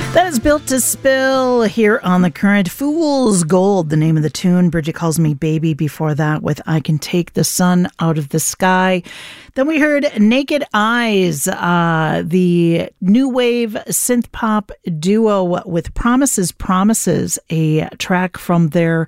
That is Built to Spill here on The Current. Fool's Gold, the name of the tune. Bridget Calls Me Baby before that with I Can Take the Sun Out of the Sky. Then we heard Naked Eyes, the new wave synth pop duo with Promises, Promises, a track from their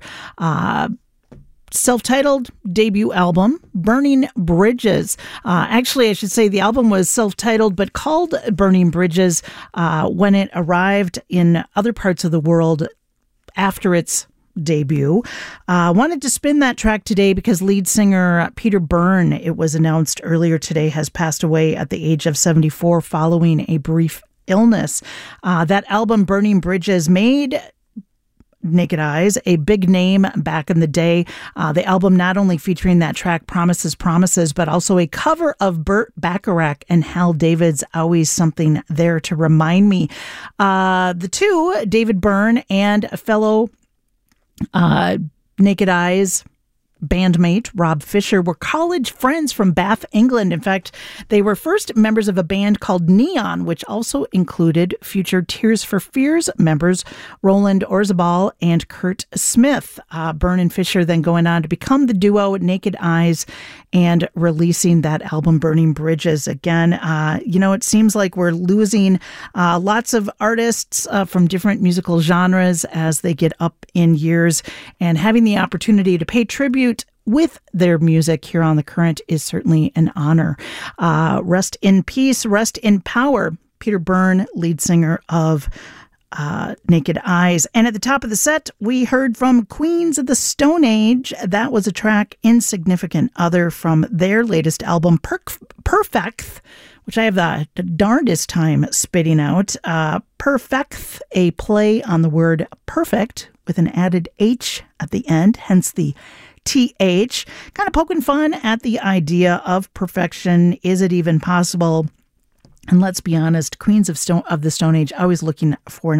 self-titled debut album, Burning Bridges. Actually, I should say the album was self-titled but called Burning Bridges when it arrived in other parts of the world after its debut. Wanted to spin that track today because lead singer Peter Byrne, it was announced earlier today, has passed away at the age of 74 following a brief illness. That album, Burning Bridges, made Naked Eyes a big name back in the day. The album not only featuring that track Promises, Promises, but also a cover of Burt Bacharach and Hal David's Always Something There to Remind Me. The two, David Byrne and fellow Naked Eyes bandmate Rob Fisher, were college friends from Bath, England. In fact, they were first members of a band called Neon, which also included future Tears for Fears members Roland Orzabal and Kurt Smith. Byrne and Fisher then going on to become the duo Naked Eyes and releasing that album Burning Bridges. Again, it seems like we're losing lots of artists from different musical genres as they get up in years, and having the opportunity to pay tribute with their music here on The Current is certainly an honor. Rest in peace, rest in power. Peter Byrne, lead singer of Naked Eyes. And at the top of the set, we heard from Queens of the Stone Age. That was a track, Insignificant Other, from their latest album, Perfect, which I have the darndest time spitting out. Perfect, a play on the word perfect with an added H at the end, hence the TH. Kind of poking fun at the idea of perfection. Is it even possible? And let's be honest, Queens of the Stone Age always looking for an